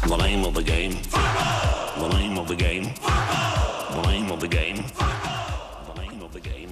The name of the game. The name of the game. The name of the game. The name of the game.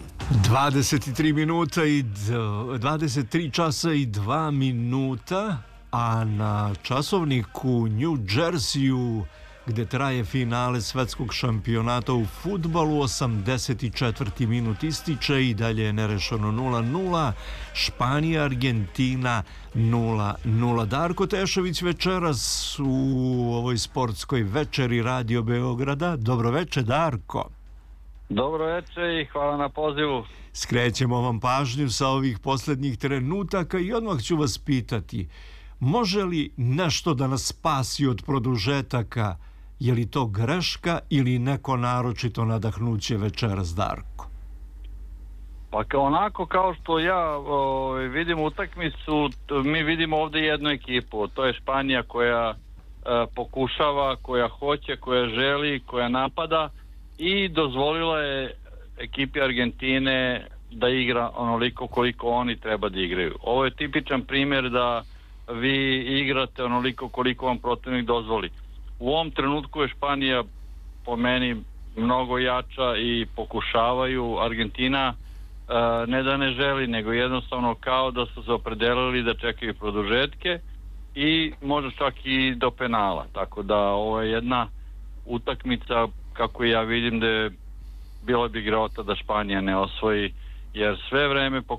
23 časa i 2 minuta, a na časovniku New Jerseyu, gde traje finale svetskog šampionata u fudbalu, 84. minut ističe i dalje je nerešeno 0-0, Španija, Argentina 0-0. Darko Tešović večeras u ovoj sportskoj večeri Radio Beograda. Dobro veče, Darko. Dobro veče i hvala na pozivu. Skrećemo vam pažnju sa ovih posljednjih trenutaka i odmah ću vas pitati, može li nešto da nas spasi od produžetaka? Je li to greška ili neko naročito nadahnuće večeras, Darko? Pa onako kao što ja vidim utakmicu, mi vidimo ovdje jednu ekipu, to je Španija koja pokušava, koja hoće, koja želi, koja napada i dozvolila je ekipi Argentine da igra onoliko koliko oni treba da igraju. Ovo je tipičan primjer da vi igrate onoliko koliko vam protivnik dozvoli. U ovom trenutku je Španija po meni mnogo jača i pokušavaju. Argentina ne da ne želi, nego jednostavno kao da su se opredelili da čekaju produžetke i možda čak i do penala. Tako da ovo je jedna utakmica, kako ja vidim, da je bila bi grota da Španija ne osvoji, jer sve vreme